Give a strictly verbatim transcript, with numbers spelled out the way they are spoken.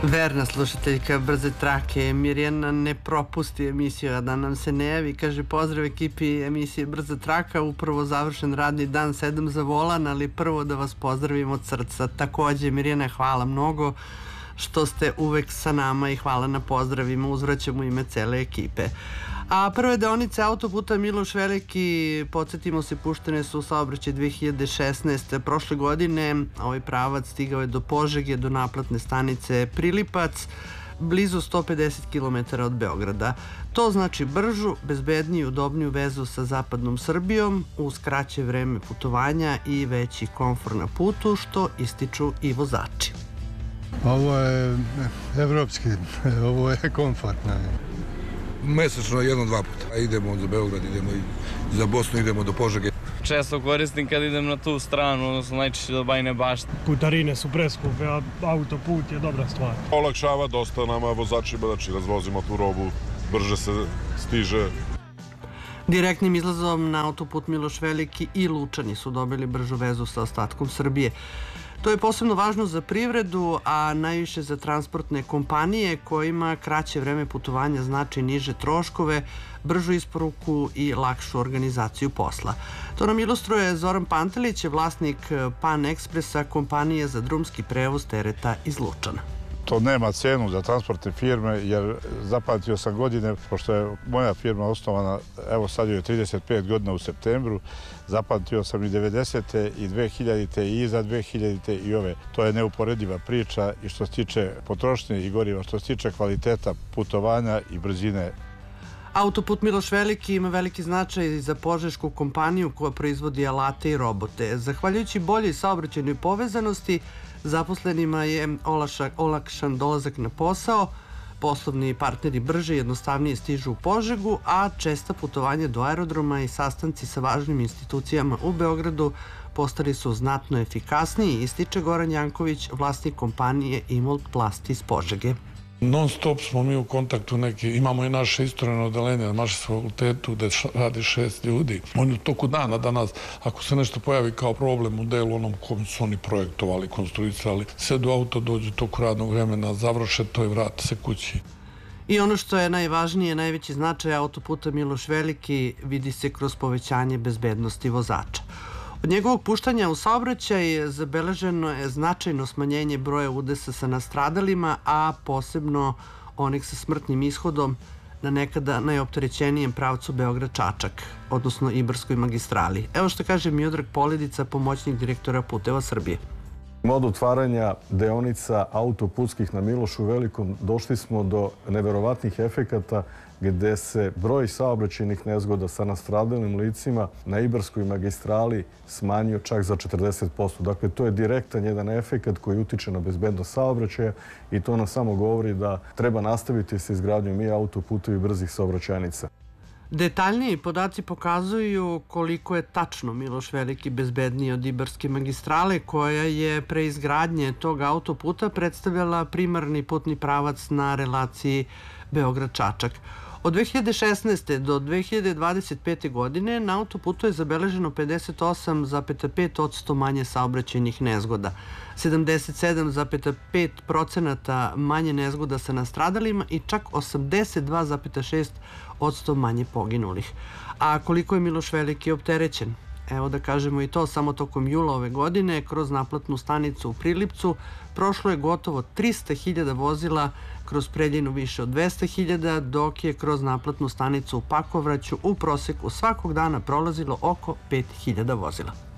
Verna slušateljka Brze trake Mirjana ne propusti emisiju, a da nam se ne javi. Kaže, pozdrav ekipi emisije Brza traka, upravo završen radni dan, sedam za volan, ali prvo da vas pozdravim od srca. Takođe, Mirjana, hvala mnogo što ste uvek sa nama i hvala na pozdravima, uzvraćam u ime cele ekipe. A prve deonice autoputa Miloš Veliki, podsjetimo se, puštene su u saobraćaj dve hiljade šesnaeste. Prošle godine ovaj pravac stigao je do Požege, do naplatne stanice Prilipac, blizu sto pedeset kilometara od Beograda. To znači bržu, bezbedniju i udobniju vezu sa zapadnom Srbijom uz kraće vreme putovanja i veći komfor na putu, što ističu i vozači. Ovo je evropski, ovo je komfortno. Mesečno jedno, dva puta. Idemo za Beograd, idemo i za Bosnu, idemo do Požege. Često koristim kad idem na tu stranu, odnosno najčešće do Bajine Bašte. Putarine su preskupe, a autoput je dobra stvar. Olakšava dosta nama vozačima, znači razvozimo tu robu, brže se stiže. Direktnim izlazom na autoput Miloš Veliki i Lučani su dobili bržu vezu sa ostatkom Srbije. To je posebno važno za privredu, a najviše za transportne kompanije kojima kraće vreme putovanja znači niže troškove, bržu isporuku i lakšu organizaciju posla. To nam ilustruje Zoran Pantelić, vlasnik Pan Ekspresa, kompanije za drumski prevoz tereta iz Lučana. To nema cenu za transportne firme, jer zapamtio sam godine, pošto je moja firma osnovana, evo sad je trideset pet godina u septembru, zapamtio sam i devedesete i dve hiljadite i iza dve hiljadite i ove. To je neuporediva priča i što se tiče potrošnje i goriva, što se tiče kvaliteta putovanja i brzine. Autoput Miloš Veliki ima veliki značaj za požešku kompaniju koja proizvodi alate i robote. Zahvaljujući boljoj saobraćajnoj povezanosti, zaposlenima je olakšan dolazak na posao, poslovni partneri brže i jednostavnije stižu u Požegu, a česta putovanja do aerodroma i sastanci sa važnim institucijama u Beogradu postali su znatno efikasniji, ističe Goran Janković, vlasnik kompanije Imold Plast iz Požege. Non stop smo mi u kontaktu neki, imamo i naše istoreno odelenje na našem fakultetu gde radi šest ljudi. Oni u toku dana danas, ako se nešto pojavi kao problem u delu onom kom su oni projektovali, konstruisali, sedu u auto, dođu toku radnog vremena, završe to i vrate se kući. I ono što je najvažnije, najveći značaj autoputa Miloš Veliki vidi se kroz povećanje bezbednosti vozača. Od njegovog puštanja u saobraćaj zabeleženo je značajno smanjenje broja udesa sa nastradalima, a posebno onih sa smrtnim ishodom na nekada najopterećenijem pravcu Beograd-Čačak, odnosno Ibarskoj magistrali. Evo što kaže Miodrag Poledica, pomoćnik direktora Puteva Srbije. Od otvaranja deonica autoputskih na Milošu Velikom došli smo do neverovatnih efekata gde se broj saobraćajnih nezgoda sa nastradalim licima na Ibarskoj magistrali smanjio čak za četrdeset posto. Dakle, to je direktan jedan efekat koji utiče na bezbednost saobraćaja i to nam samo govori da treba nastaviti sa izgradnjom i autoputeva i brzih saobraćajnica. Detaljniji podaci pokazuju koliko je tačno Miloš Veliki bezbedniji od Ibarske magistrale, koja je pre izgradnje tog autoputa predstavljala primarni putni pravac na relaciji Beograd-Čačak. Od dve hiljade šesnaeste. do dve hiljade dvadeset pete. godine na autoputu je zabeleženo pedeset osam zarez pet posto manje saobraćajnih nezgoda, sedamdeset sedam zarez pet procenata manje nezgoda sa nastradalima i čak osamdeset dva zarez šest posto manje poginulih. A koliko je Miloš Veliki opterećen? Evo da kažemo i to, samo tokom jula ove godine kroz naplatnu stanicu u Prilipcu prošlo je gotovo trista hiljada vozila, kroz Preljinu više od dvesta hiljada, dok je kroz naplatnu stanicu u Pakovraću u proseku svakog dana prolazilo oko pet hiljada vozila.